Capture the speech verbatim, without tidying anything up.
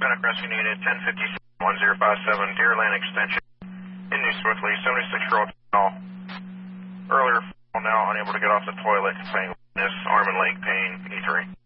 Panic rescue needed, ten fifty-seven, one zero five seven, Deerland Extension. In New Swiftly, seventy-six-year-old female. Earlier, now unable to get off the toilet, saying weakness, arm and leg pain, E three.